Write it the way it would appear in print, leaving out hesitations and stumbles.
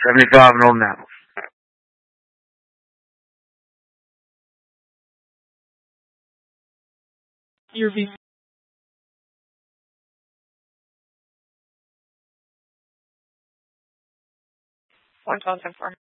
75 and old now. Your V. 112 and 4.